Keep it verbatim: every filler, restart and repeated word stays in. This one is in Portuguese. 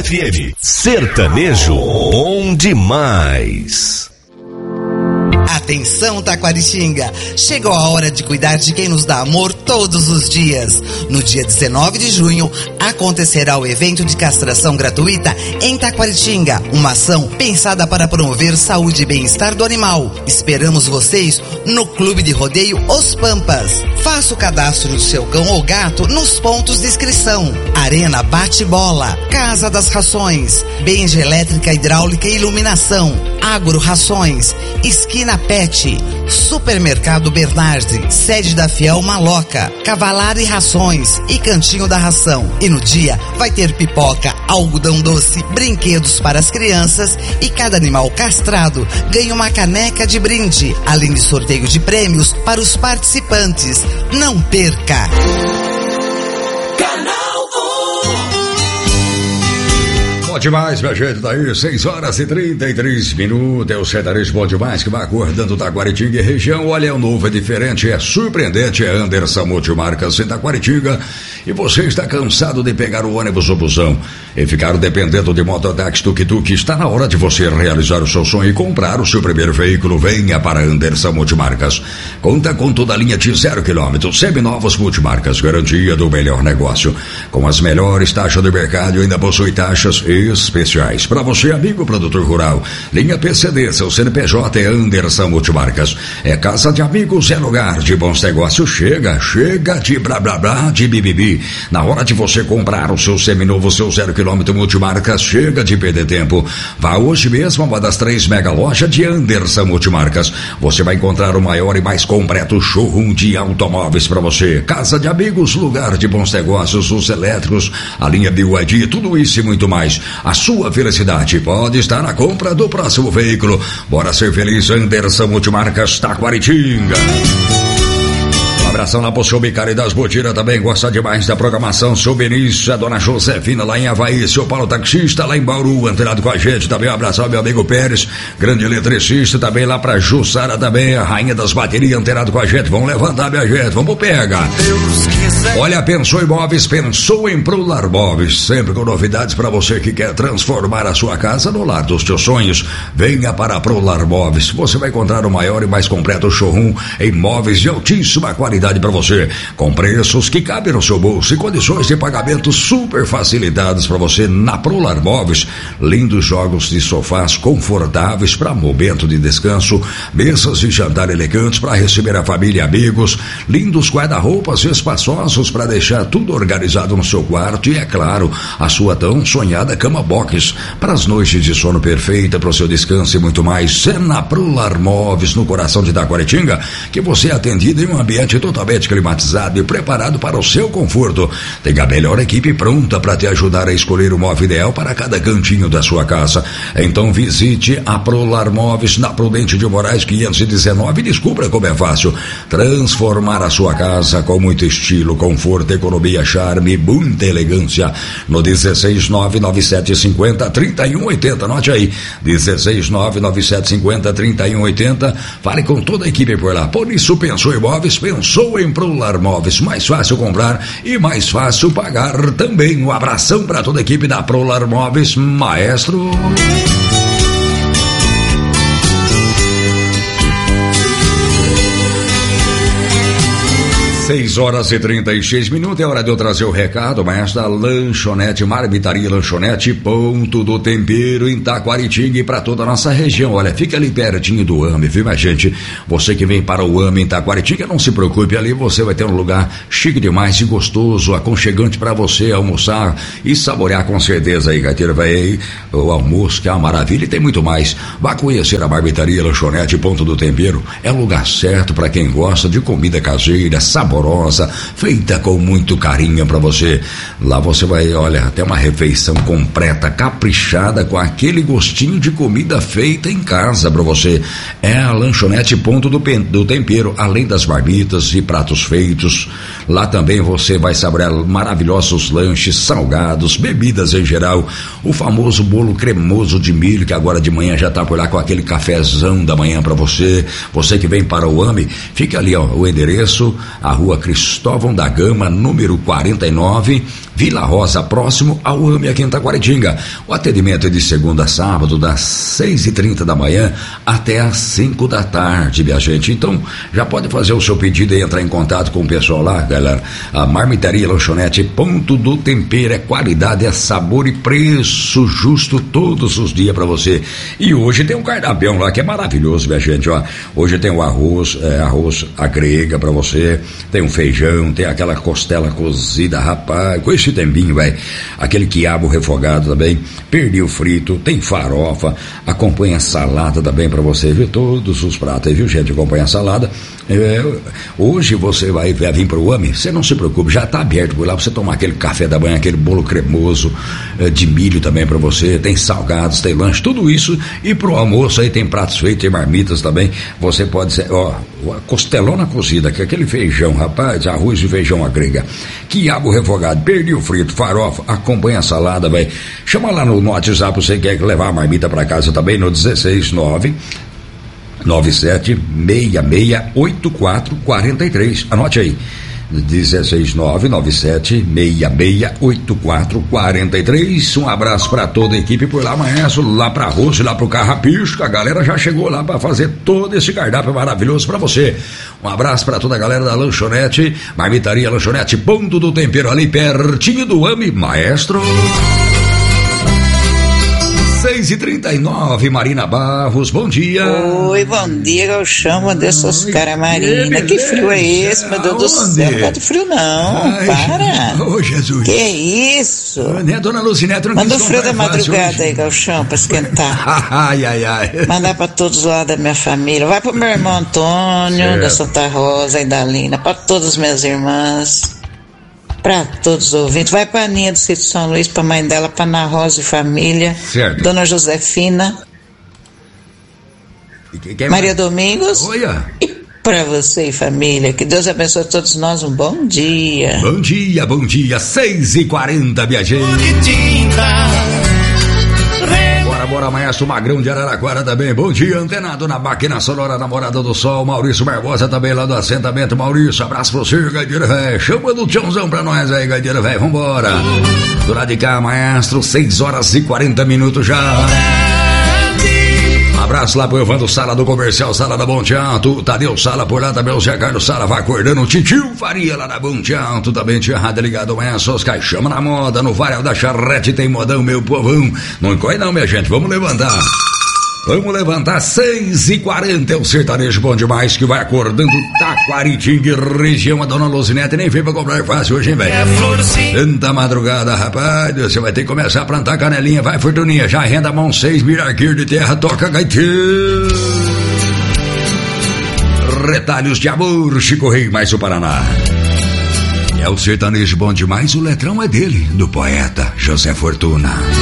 F M. Sertanejo bom demais. Atenção, Taquaritinga! Chegou a hora de cuidar de quem nos dá amor todos os dias. No dia dezenove de junho, acontecerá o evento de castração gratuita em Taquaritinga, uma ação pensada para promover saúde e bem-estar do animal. Esperamos vocês no Clube de Rodeio Os Pampas. Faça o cadastro do seu cão ou gato nos pontos de inscrição. Arena Bate-Bola, Casa das Rações, Benja Elétrica, Hidráulica e Iluminação, Agro Rações, Esquina Pet, Supermercado Bernardi, sede da Fiel Maloca, Cavalar e Rações e Cantinho da Ração. E no dia vai ter pipoca, algodão doce, brinquedos para as crianças e cada animal castrado ganha uma caneca de brinde, além de sorteio de prêmios para os participantes. Não perca! Bom demais, minha gente, daí, seis horas e trinta e três minutos, é o sertanejo bom demais que vai acordando Taquaritinga e região. Olha, é o novo, é diferente, é surpreendente, é Anderson Multimarcas em Taquaritinga. E você está cansado de pegar o ônibus ou busão e ficar dependendo de mototáxi, tuk-tuk? Está na hora de você realizar o seu sonho e comprar o seu primeiro veículo. Venha para Anderson Multimarcas. Conta com toda a linha de zero quilômetros, seminovos Multimarcas, garantia do melhor negócio. Com as melhores taxas do mercado e ainda possui taxas especiais. Para você, amigo produtor rural, linha P C D, seu C N P J é Anderson Multimarcas. É casa de amigos, é lugar de bons negócios. Chega, chega de blá blá blá, de bibibi. Na hora de você comprar o seu seminovo, seu zero quilômetro Multimarcas, chega de perder tempo. Vá hoje mesmo a uma das três mega lojas de Anderson Multimarcas. Você vai encontrar o maior e mais completo showroom de automóveis para você. Casa de amigos, lugar de bons negócios, os elétricos, a linha B Y D, tudo isso e muito mais. A sua felicidade pode estar na compra do próximo veículo. Bora ser feliz, Anderson Multimarcas, Taquaritinga. Um abração lá pro seu Bicari das Botiras, também gosta demais da programação. Seu Benício, a dona Josefina lá em Havaí, seu Paulo taxista lá em Bauru, antenado com a gente. Também um abração ao meu amigo Pérez, grande eletricista, também lá pra Jussara também, a rainha das baterias, antenado com a gente. Vamos levantar, minha gente, vamos pegar. Olha, pensou em móveis, pensou em Prolar Móveis, sempre com novidades para você que quer transformar a sua casa no lar dos seus sonhos. Venha para Prolar Móveis, você vai encontrar o maior e mais completo showroom em móveis de altíssima qualidade para você, com preços que cabem no seu bolso e condições de pagamento super facilitadas para você na Prolar Móveis. Lindos jogos de sofás confortáveis para momento de descanso, mesas de jantar elegantes para receber a família e amigos, lindos guarda-roupas espaçosos para deixar tudo organizado no seu quarto e, é claro, a sua tão sonhada cama box para as noites de sono perfeita, para o seu descanso e muito mais. É na Prolar Móveis, no coração de Taquaritinga, que você é atendido em um ambiente totalmente climatizado e preparado para o seu conforto. Tem a melhor equipe pronta para te ajudar a escolher o móvel ideal para cada cantinho da sua casa. Então visite a Prolar Móveis na Prudente de Moraes quinhentos e dezenove e descubra como é fácil transformar a sua casa com muito estilo, conforto, economia, charme e muita elegância. No dezesseis nove nove sete cinco zero três um oito zero, anote aí, dezesseis nove nove sete cinco zero três um oito zero. Fale com toda a equipe por lá. Por isso, pensou em móveis, pensou em Prolar Móveis, mais fácil comprar e mais fácil pagar também. Um abração para toda a equipe da Prolar Móveis, maestro. seis horas e trinta e seis minutos, é hora de eu trazer o recado, mas da Lanchonete, Marmitaria Lanchonete, Ponto do Tempero, em Taquaritinga e para toda a nossa região. Olha, fica ali pertinho do AME, viu, minha gente? Você que vem para o AME em Taquaritinga, não se preocupe, ali você vai ter um lugar chique demais e gostoso, aconchegante para você almoçar e saborear com certeza aí, gaiteiro, vai aí, o almoço, que é uma maravilha, e tem muito mais. Vá conhecer a Marmitaria Lanchonete, Ponto do Tempero, é o lugar certo para quem gosta de comida caseira, saborosa, feita com muito carinho para você. Lá você vai, olha, ter uma refeição completa, caprichada, com aquele gostinho de comida feita em casa para você. É a Lanchonete Ponto do, do Tempero, além das marmitas e pratos feitos. Lá também você vai saborear maravilhosos lanches, salgados, bebidas em geral, o famoso bolo cremoso de milho, que agora de manhã já tá por lá com aquele cafezão da manhã para você. Você que vem para o AME, fica ali, ó, o endereço, a Rua Cristóvão da Gama, número quarenta e nove, Vila Rosa, próximo ao AME aqui em Taquaritinga. O atendimento é de segunda a sábado, das seis e trinta da manhã até as cinco da tarde, minha gente. Então, já pode fazer o seu pedido e entrar em contato com o pessoal lá, galera. A Marmitaria Lanchonete Ponto do Tempero, é qualidade, é sabor e preço justo todos os dias pra você. E hoje tem um cardápio lá que é maravilhoso, minha gente, ó. Hoje tem o arroz, é, arroz à grega pra você, tem um feijão, tem aquela costela cozida, rapaz, com esse tempinho, velho. Aquele quiabo refogado também, pernil frito, tem farofa, acompanha salada também pra você, viu? Todos os pratos aí, viu, gente? Acompanha a salada. É, hoje você vai, vai vir pro AME, você não se preocupe, já tá aberto por lá pra você tomar aquele café da manhã, aquele bolo cremoso, é, de milho também pra você, tem salgados, tem lanche, tudo isso. E pro almoço aí tem pratos feitos, tem marmitas também. Você pode ser, ó, costelona cozida, que é aquele feijão, rapaz, arroz e feijão à grega, quiabo refogado, pernil frito, farofa, acompanha a salada, velho. Chama lá no, no WhatsApp, você quer levar a marmita pra casa também, no dezesseis nove nove sete seis seis oito quatro quatro três. Anote aí, dezesseis nove nove sete seis seis oito quatro quatro três. Um abraço para toda a equipe por lá, maestro, lá pra Rosso, lá pro Carrapicho, a galera já chegou lá para fazer todo esse cardápio maravilhoso para você. Um abraço para toda a galera da Lanchonete, Marmitaria Lanchonete Ponto do Tempero, ali pertinho do AME, maestro. seis e trinta e nove, Marina Barros, bom dia. Oi, bom dia, Gauchão, bom dia, seus caras, Marina. Que frio é esse, meu Deus do céu? Não pode frio, não. Ai, para. Ô, Jesus. Que isso? Né, dona Lucinete, não manda o frio da madrugada aí, Gauchão, pra esquentar. Ai, ai, ai. Mandar pra todos lá da minha família. Vai pro meu irmão Antônio, certo, da Santa Rosa e da Lina, pra todas as minhas irmãs, pra todos os ouvintes. Vai pra Aninha do Sítio São Luís, pra mãe dela, pra Ana Rosa e família, certo, Dona Josefina, que, que é Maria Domingos. Olha. E pra você e família, que Deus abençoe a todos nós, um bom dia. Bom dia, bom dia, seis e quarenta, minha gente. Bora, bora, maestro Magrão de Araraquara também. Bom dia, antenado na máquina sonora Namorada do Sol. Maurício Barbosa também lá do assentamento. Maurício, abraço pra você, Gaideira Véi. Chama do tchãozão pra nós aí, Gaideira Véi. Vambora. Do lado de cá, maestro, seis horas e quarenta minutos já. Um abraço lá pro Evandro Sala do Comercial Sala da Monte Alto, Tadeu Sala por lá também, o Zé Carlos Sala vai acordando, o Titio Faria lá na Monte Alto, também tinha rádio ligado amanhã, só os caixama na moda, no Varal da Charrete tem modão, meu povão, não encolhe não, minha gente, vamos levantar. Vamos levantar, seis e quarenta, é o sertanejo bom demais que vai acordando Taquaritinga e região. A dona Luzinete nem veio pra comprar fácil hoje, hein, velho? Tanta madrugada, rapaz, você vai ter que começar a plantar canelinha. Vai, Fortuninha, já renda a mão seis, miraquir de terra, toca gaiteiro. Retalhos de amor, Chico Rei, mais o Paraná. É o sertanejo bom demais, o letrão é dele, do poeta José Fortuna.